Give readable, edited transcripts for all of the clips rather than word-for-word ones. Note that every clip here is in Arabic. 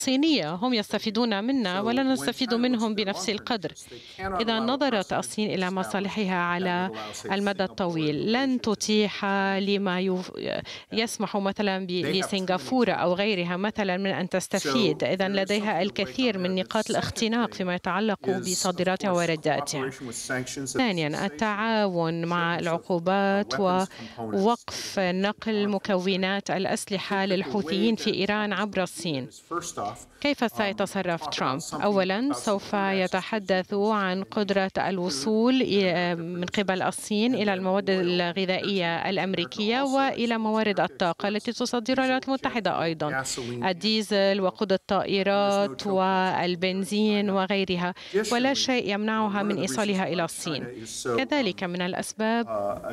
الصينية هم يستفيدون منا ولا نستفيد منهم بنفس القدر. إذا نظرت الصين إلى مصالحها على المدى الطويل لن تتيح لما يسمح مثلا لسنغافورة أو غيرها مثلا من أن تستفيد. إذا لديها الكثير من نقاط الاختناق فيما يتعلق بصادراتها ووارداتها. ثانيا، التعاون مع العقوبات ووقف نقل مكونات الأسلحة للحوثيين في إيران عبر الصين. كيف سيتصرف ترامب؟ أولاً، سوف يتحدث عن قدرة الوصول من قبل الصين إلى المواد الغذائية الأمريكية وإلى موارد الطاقة التي تصدرها الولايات المتحدة أيضاً، الديزل وقود الطائرات والبنزين وغيرها، ولا شيء يمنعها من إيصالها إلى الصين. كذلك من الأسباب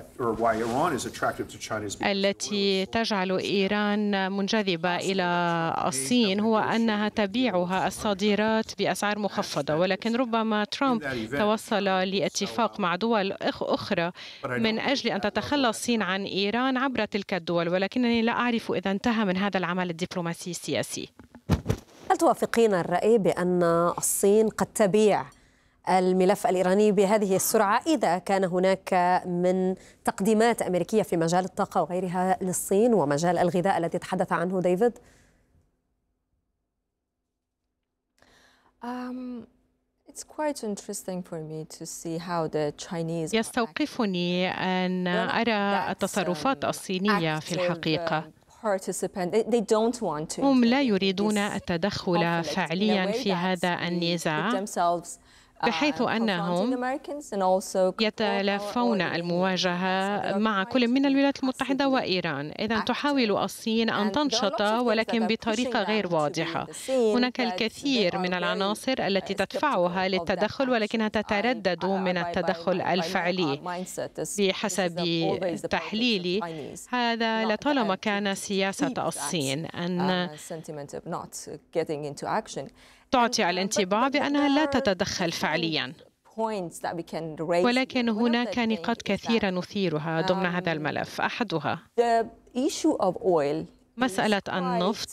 التي تجعل إيران منجذبة إلى الصين هو أنها تبيعها الصادرات بأسعار مخفضة، ولكن ربما ترامب توصل لاتفاق مع دول أخرى من أجل أن تتخلى الصين عن إيران عبر تلك الدول، ولكنني لا أعرف إذا انتهى من هذا العمل الدبلوماسي السياسي. هل توافقين الرأي بأن الصين قد تبيع الملف الإيراني بهذه السرعة إذا كان هناك من تقديمات أمريكية في مجال الطاقة وغيرها للصين ومجال الغذاء الذي تحدث عنه ديفيد؟ يستوقفني أن أرى التصرفات الصينية في الحقيقة. هم لا يريدون التدخل فعليا في هذا النزاع، بحيث أنهم يتلافون المواجهة مع كل من الولايات المتحدة وإيران. إذن تحاول الصين أن تنشط ولكن بطريقة غير واضحة. هناك الكثير من العناصر التي تدفعها للتدخل ولكنها تتردد من التدخل الفعلي. بحسب تحليلي هذا لطالما كان سياسة الصين أن تعطي الانطباع بأنها لا تتدخل فعليا، ولكن هناك نقاط كثيرة نثيرها ضمن هذا الملف. أحدها مسألة النفط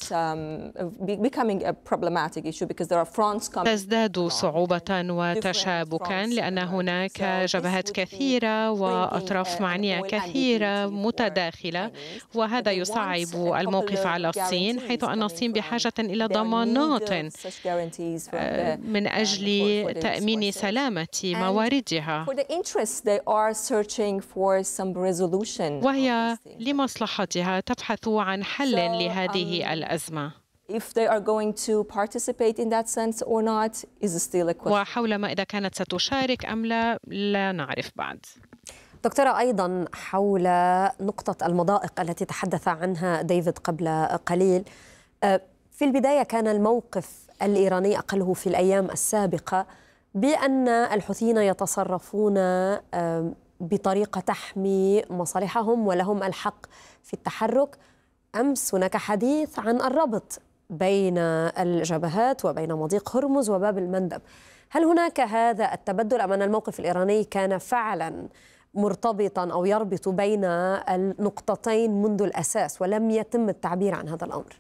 تزداد صعوبة وتشابكا لأن هناك جبهات كثيرة وأطراف معنية كثيرة متداخلة، وهذا يصعب الموقف على الصين، حيث أن الصين بحاجة إلى ضمانات من أجل تأمين سلامة مواردها، وهي لمصلحتها تبحث عن حل لهذه الأزمة. وحول ما إذا كانت ستشارك أم لا، لا نعرف بعد. دكتورة، أيضا حول نقطة المضائق التي تحدث عنها ديفيد قبل قليل، في البداية كان الموقف الإيراني أقله في الأيام السابقة بأن الحوثيين يتصرفون بطريقة تحمي مصالحهم ولهم الحق في التحرك. أمس هناك حديث عن الربط بين الجبهات وبين مضيق هرمز وباب المندب. هل هناك هذا التبدل أم أن الموقف الإيراني كان فعلا مرتبطا أو يربط بين النقطتين منذ الأساس ولم يتم التعبير عن هذا الأمر؟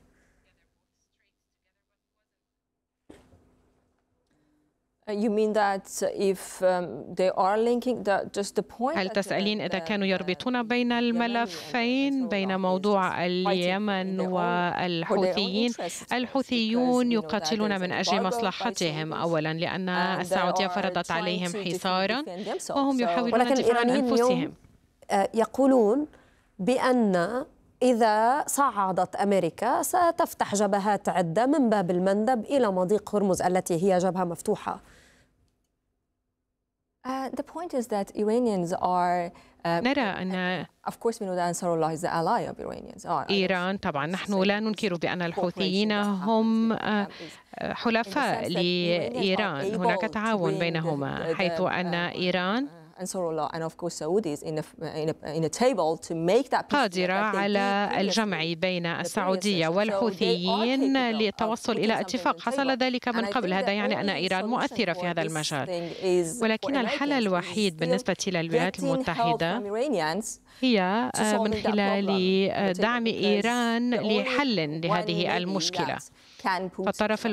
هل تسألين إذا كانوا يربطون بين الملفين، بين موضوع اليمن والحوثيين؟ الحوثيون يقاتلون من أجل مصلحتهم أولا، لأن السعودية فرضت عليهم حصارا وهم يحاولون الدفاع عن أنفسهم. يقولون بأن إذا صعدت أمريكا ستفتح جبهات عدة من باب المندب إلى مضيق هرمز التي هي جبهة مفتوحة. نرى أن إيران، طبعا نحن لا ننكر بأن الحوثيين هم حلفاء لإيران، هناك تعاون بينهما، حيث أن إيران قادرة على الجمع بين السعودية والحوثيين للتوصل إلى اتفاق. حصل ذلك من قبل، هذا يعني أن إيران مؤثرة في هذا المجال، ولكن الحل الوحيد بالنسبة للولايات المتحدة هي من خلال دعم إيران لحل لهذه المشكلة. فالطرف